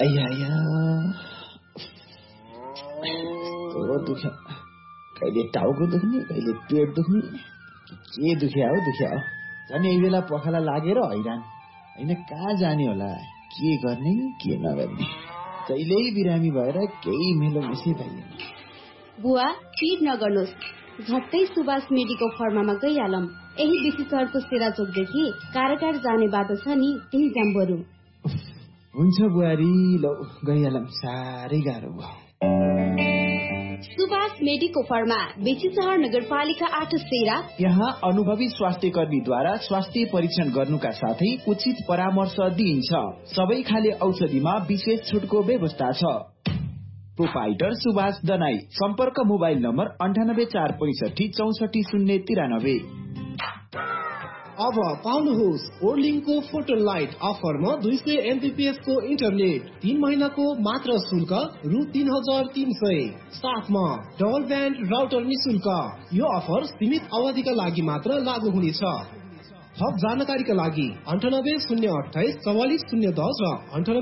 आया दुख्यो, कहिले टाउको दुख्ने, कहिले पेट दुख्ने, के दुख्या हो झन् यही बेला पखाला लागेर हैरान होइन, कहाँ जाने होला, के गर्ने के नगर्ने, कहिल्यै बिरामी भएर केही मेलो मिसी पाइएन। बुवा पिर नगर्नुहोस्, झट्टै सुभाष मेडिको फर्मामा गइहालौं। यही बेसी सहरको सेरा चोकदेखि कारागार जाने बाटो छ नि, त्यही जाम बरु। हुन्छ बुहारी, लौ गइहालौं, साह्रै गाह्रो भयो। सुभाष मेडिको फर्मा, बेसी सहर नगरपालिका 8 सेरा। यहाँ अनुभवी स्वास्थ्य कर्मीद्वारा स्वास्थ्य परीक्षण गर्नुका साथै उचित परामर्श दिइन्छ। सबै खाले औषधिमा विशेष छुटको व्यवस्था छ। प्रोपाइटर सुभाष दनाई। सम्पर्क मोबाइल नम्बर 9845644093। अब पाउनुहोस् ओर्लिङको फोटो लाइट अफरमा 200 MBPS को इन्टरनेट 3 महिनाको मात्र शुल्क रु 3300। साथमा डबल ब्यान्ड राउटर निशुल्क। यो अफर सीमित अवधिका लागि मात्र लागू हुनेछ। थप जानकारीका लागि 9808844010 र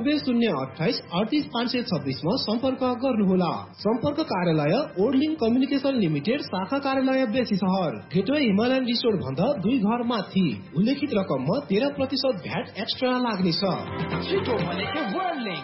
9808838526 मा सम्पर्क गर्नुहोला। सम्पर्क कार्यालय ओर्लिङ कम्युनिकेसन लिमिटेड, शाखा कार्यालय बेसी सहर, गेटवे हिमालयन रिसोर्ट भन्दा 2 घर माथि। उल्लेखित रकममा 13% भ्याट एक्स्ट्रा लाग्नेछ। छिटो भनेको वर्ल्डलिङ।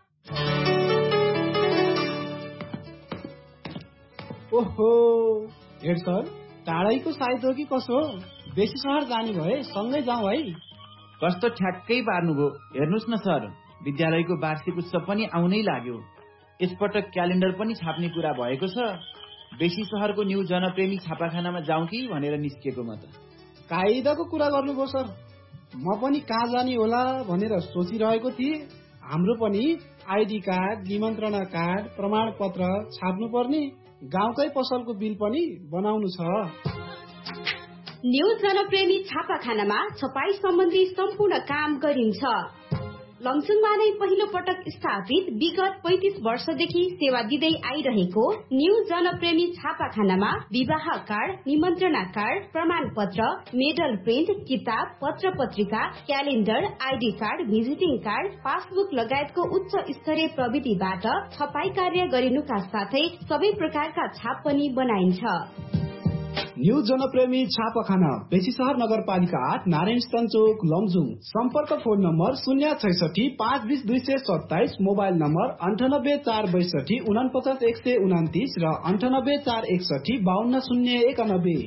ओहो हेड सर, टाढैको साइत हो कि कसो? बेसी सहर जाने भए सँगै जाउँ है। कस्तो ठ्याक्कै पार्नुभयो। हेर्नुहोस् न सर, विद्यालयको वार्षिक उत्सव पनि आउनै लाग्यो। यसपटक क्यालेन्डर पनि छाप्ने कुरा भएको छ। बेसी सहरको न्यू जनप्रेमी छापाखानामा जाउँ कि भनेर निस्किएको म त। कायदाको कुरा गर्नुभयो सर, म पनि कहाँ जाने होला भनेर सोचिरहेको थिएँ। हाम्रो पनि आइडी कार्ड, निमन्त्रणा कार्ड, प्रमाणपत्र छाप्नु पर्ने, गाउँकै पसलको बिल पनि बनाउनु छ। न्यू जनप्रेमी छापाखानामा छपाई सम्बन्धी सम्पूर्ण काम गरिन्छ। लमजुङमा नै पहिलो पटक स्थापित विगत 35 वर्षदेखि सेवा दिँदै आइरहेको न्यू जनप्रेमी छापाखानामा विवाह कार्ड, निमन्त्रणा कार्ड, प्रमाणपत्र, मेडल प्रिन्ट, किताब, पत्र पत्रिका, calendar, ID card, visiting card, passbook लगायतको उच्च स्तरीय प्रविधिबाट छपाई कार्य गरिनुका साथै सबै प्रकारका छाप पनि बनाइन्छ। न्यू जनप्रेमी छापाखाना, बेसी सहर नगरपालिका 8, नारायण चोक, लमजुङ। सम्पर्क फोन नम्बर 066 520 227, मोबाइल नम्बर 9846 49129 र 9841 52091।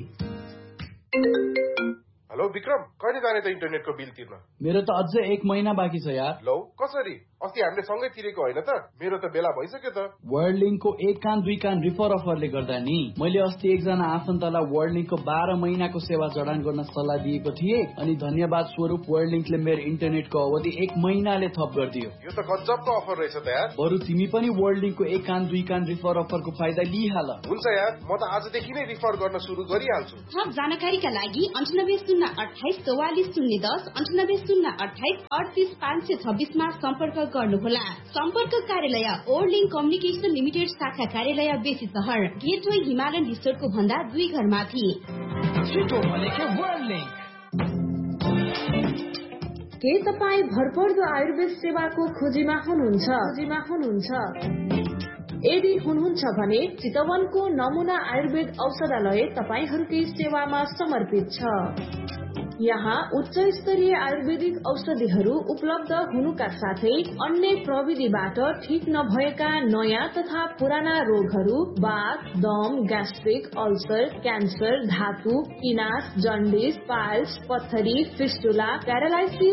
हेलो विक्रम, कहिले जाने त इन्टरनेटको बिल तिर्न? मेरो त अझै 1 महिना बाँकी छ यार। लौ कसरी? अस्ति हामीले सँगै तिरेको होइन त? मेरो त बेला भइसक्यो त। वर्ल्डलिङको 1 कान 2 कान रिफर अफरले गर्दा नि मैले अस्ति एकजना आफन्तलाई वर्ल्डलिङको 12 महिनाको सेवा जडान गर्न सल्लाह दिएको थिएँ, अनि धन्यवाद स्वरूप वर्ल्डलिङले मेरो इन्टरनेटको अवधि 1 महिनाले थप गरिदियो। यो त गजबको अफर रहेछ त यार। बरु तिमी पनि वर्ल्डलिङको 1 कान 2 कान रिफर अफरको फाइदा लिइहाल। हुन्छ यार, म त आजदेखि नै रिफर गर्न सुरु गरिहाल्छु। थप जानकारीका लागि 9808 44 010 9808 38526 मा सम्पर्क गर्नुहोला। सम्पर्क कार्यालय ओर्लिङ कम्युनिकेसन लिमिटेड, शाखा कार्यालय बेसी सहर, गेटवे हिमालयन रिसोर्टको भन्दा 2 घर माथि। छिटो भनेको वर्ल्डलिङ। के तपाईँ भरपर्दो आयुर्वेद सेवाको खोजीमा हुनुहुन्छ? यदि हुनुहुन्छ भने चितवनको नमुना आयुर्वेद औषधालय तपाईहरूकै सेवामा समर्पित छ। यहाँ उच्च स्तरीय आयुर्वेदिक औषधिहरू उपलब्ध हुनुका साथै अन्य प्रविधिबाट ठीक नभएका नयाँ तथा पुराना रोगहरू, वात, दम, ग्यास्ट्रिक, अल्सर, क्यान्सर, धातु, किनास, जन्डिस, पाइल्स, पत्थरी, फिस्टुला, प्यारालाइसिस